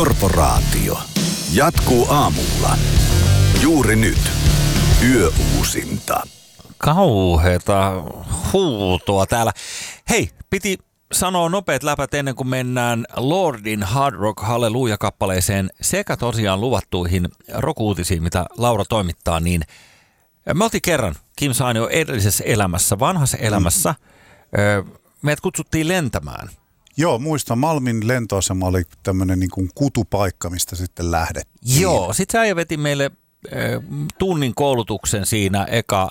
Korporaatio. Jatkuu aamulla. Juuri nyt. Yöuusinta. Kauheeta huutoa täällä. Hei, piti sanoa nopeat läpät ennen kuin mennään Lordin Hard Rock Halleluja-kappaleeseen sekä tosiaan luvattuihin rock-uutisiin, mitä Laura toimittaa, niin me oltiin kerran Kim Sainio edellisessä elämässä, vanhassa elämässä. Meidät kutsuttiin lentämään. Joo, muistan. Malmin lentoasema oli tämmöinen niin kuin kutupaikka, mistä sitten lähdettiin. Joo, sit se äijä veti meille tunnin koulutuksen siinä eka...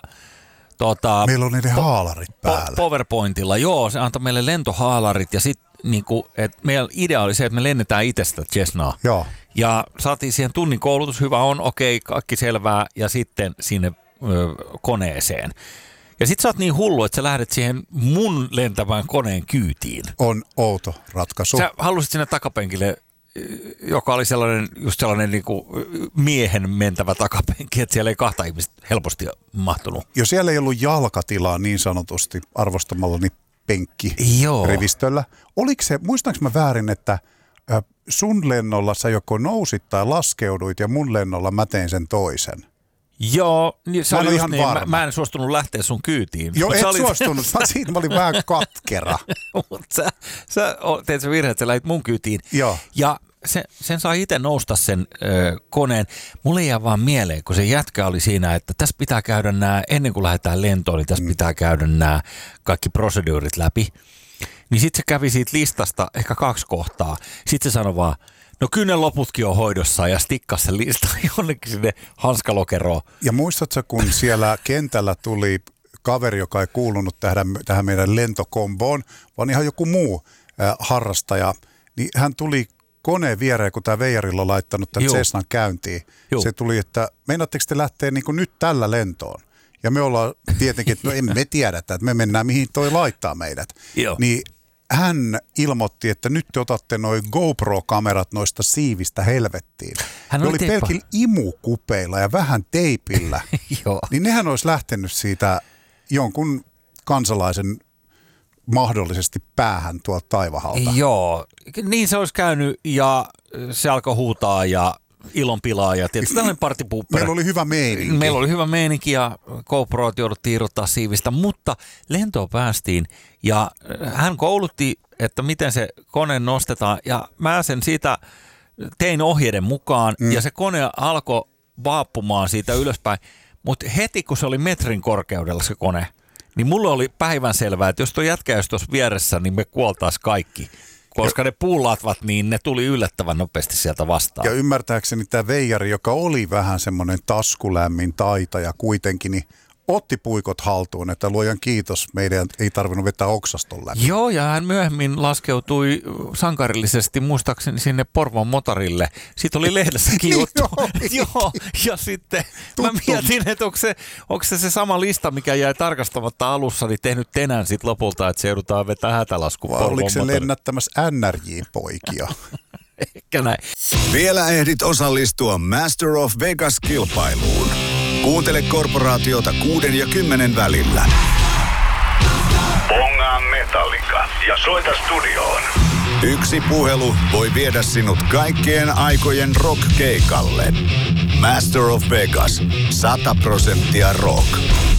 Meillä on ne haalarit päällä. PowerPointilla, joo, se antoi meille lentohaalarit ja sitten niinku, meidän idea oli se, että me lennetään itse sitä Cessnaa. Joo. Ja saatiin siihen tunnin koulutus, hyvä on, okei, kaikki selvää ja sitten sinne koneeseen. Ja sit sä oot niin hullu, että sä lähdet siihen mun lentävän koneen kyytiin. On outo ratkaisu. Sä halusit sinne takapenkille, joka oli sellainen niin kuin miehen mentävä takapenki, että siellä ei kahta ihmistä helposti mahtunut. Jo siellä ei ollut jalkatilaa niin sanotusti arvostamallani penkkirivistöllä. Oliko se, muistanko mä väärin, että sun lennolla sä joko nousit tai laskeuduit ja mun lennolla mä tein sen toisen? Joo, niin se oli ihan niin, varma. mä en suostunut lähteä sun kyytiin. Joo, et suostunut. Siinä mä olin vähän katkera. Mutta sä teit se virhe, että sä lähdit mun kyytiin. Joo. Ja sen saa itse nousta sen koneen. Mulle jää vaan mieleen, kun se jätkä oli siinä, että tässä pitää käydä nämä, ennen kuin lähdetään lentoon, niin tässä pitää käydä nämä kaikki proseduurit läpi. Niin sitten se kävi siitä listasta ehkä 2 kohtaa. Sitten se sanoi vaan, no kyllä ne loputkin on hoidossa ja stikkasi sen listan jonnekin sinne hanskalokeroon. Ja muistatko, kun siellä kentällä tuli kaveri, joka ei kuulunut tähän meidän lentokomboon, vaan ihan joku muu harrastaja, niin hän tuli koneen viereen, kun tämä veijarilla on laittanut tämän Cessnan käyntiin. Juh. Se tuli, että meinaatteko te lähtee niin kuin nyt tällä lentoon? Ja me ollaan tietenkin, että no emme tiedä, että me mennään mihin toi laittaa meidät. Joo. Niin hän ilmoitti, että nyt te otatte noi GoPro-kamerat noista siivistä helvettiin. Hän oli pelkillä imukupeilla ja vähän teipillä. Niin nehän olisi lähtenyt siitä jonkun kansalaisen mahdollisesti päähän tuolta taivahalta. Joo, niin se olisi käynyt ja se alkoi huutaa ja ilonpilaa ja tietysti tällainen partipuupperi. Meillä oli hyvä meininki. Meillä oli hyvä meininki ja GoProat jouduttiin irrottaa siivistä, mutta lentoon päästiin ja hän koulutti, että miten se kone nostetaan ja mä sen siitä tein ohjeiden mukaan ja se kone alkoi vaappumaan siitä ylöspäin, mutta heti kun se oli metrin korkeudella se kone, niin mulle oli päivänselvää, että jos tuo jätkä olisi tuossa vieressä, niin me kuoltaisiin kaikki. Koska ne puulatvat, niin ne tuli yllättävän nopeasti sieltä vastaan. Ja ymmärtääkseni tämä veijari, joka oli vähän semmoinen taskulämmin taitaja kuitenkin, niin otti puikot haltuun, että luojan kiitos, meidän ei tarvinnut vetää oksaston läpi. Joo, ja hän myöhemmin laskeutui sankarillisesti muistaakseni sinne Porvon motorille. Siitä oli lehdessäkin juttu. Joo, ja sitten mä mietin, että onko se sama lista, mikä jäi tarkastamatta alussa, niin tehnyt tenän sitten lopulta, että se joudutaan vetää hätälasku Porvon motorille. Oliko se lennättämässä NRJ-poikia? Ehkä näin. Vielä ehdit osallistua Master of Vegas-kilpailuun. Kuuntele Korporaatiota 6 ja 10 välillä. Bongaa Metallica ja soita studioon. Yksi puhelu voi viedä sinut kaikkien aikojen rock-keikalle. Master of Vegas. 100% rock.